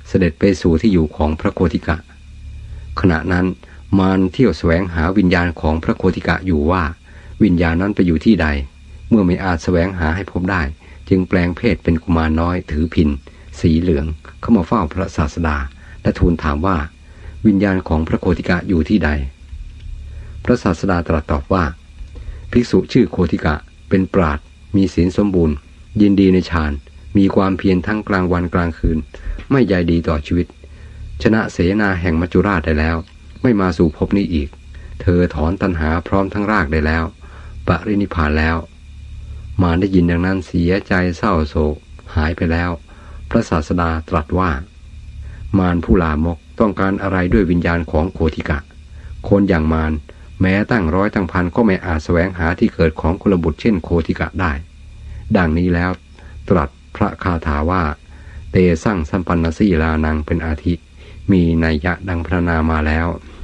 เสด็จไปสู่ที่อยู่ของพระโคติกะขณะนั้นมารเที่ยวแสวงหาวิญญาณของพระโคติกะอยู่ว่าวิญญาณนั้นไปอยู่ที่ใดเมื่อไม่อาจแสวงหาให้พบได้จึงแปลงเพศเป็นกุมารน้อยถือพิณสีเหลืองเข้ามาเฝ้าพระศาสดาและทูลถามว่าวิญญาณของพระโคติกะอยู่ที่ใดพระศาสดาตรัสตอบว่าภิกษุชื่อโคติกะเป็นปราชญ์มีศีลสมบูรณ์ยินดีในฌานมีความเพียรทั้งกลางวันกลางคืนไม่ใยดีต่อชีวิตชนะเสนาแห่งมัจจุราชได้แล้วไม่มาสู่ภพนี้อีกเธอถอนตัณหาพร้อมทั้งรากได้แล้วปรินิพพานแล้วมารได้ยินดังนั้นเสียใจเศร้าโศกหายไปแล้วพระศาสดาตรัสว่ามารผู้ลามกต้องการอะไรด้วยวิญญาณของโคติกะคนอย่างมารแม้ตั้งร้อยตั้งพันก็ไม่อาจแสวงหาที่เกิดของกุลบุตรเช่นโคติกะได้ดังนี้แล้วตรัสพระคาถาว่าเตสั่งสัมปันนสีลานังเป็นอาทิมีนัยยะดังพรรณนามาแล้ว